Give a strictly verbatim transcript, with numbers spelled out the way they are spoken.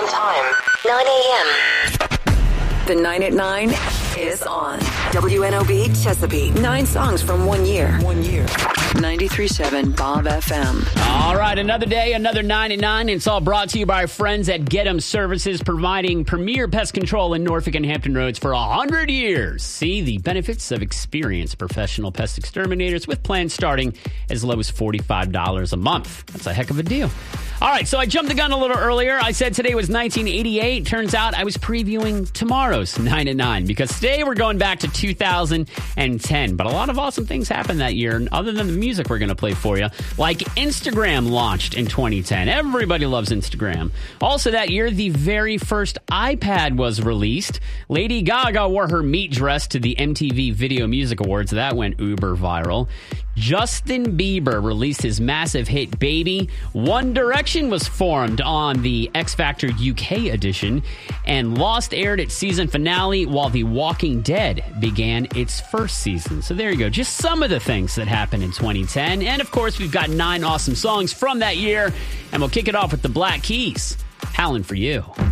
time, nine a.m. The nine at nine is on. W N O B Chesapeake. Nine songs from one year. One year. ninety-three point seven Bob F M. All right, another day, another nine at nine. It's all brought to you by our friends at Get 'em Services, providing premier pest control in Norfolk and Hampton Roads for one hundred years. See the benefits of experienced professional pest exterminators with plans starting as low as forty-five dollars a month. That's a heck of a deal. All right, so I jumped the gun a little earlier. I said today was nineteen eighty-eight. Turns out I was previewing tomorrow's nine at nine because today we're going back to two thousand ten. But a lot of awesome things happened that year, and other than the music we're going to play for you, like Instagram launched in twenty ten. Everybody loves Instagram. Also that year, the very first iPad was released. Lady Gaga wore her meat dress to the M T V Video Music Awards. That went uber viral. Justin Bieber released his massive hit Baby. One Direction was formed on the X Factor U K edition, and Lost aired its season finale while The Walking Dead began its first season. So there you go. Just some of the things that happened in twenty ten. And of course, we've got nine awesome songs from that year, and we'll kick it off with the Black Keys. Howlin' for You.